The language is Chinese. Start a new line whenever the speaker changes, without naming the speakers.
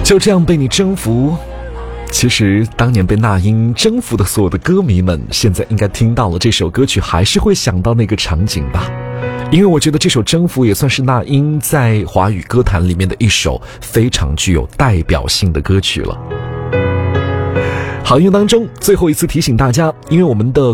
就这样被你征服。其实当年被那英征服的所有的歌迷们，现在应该听到了这首歌曲还是会想到那个场景吧，因为我觉得这首征服也算是那英在华语歌坛里面的一首非常具有代表性的歌曲了。好音乐当中最后一次提醒大家，因为我们的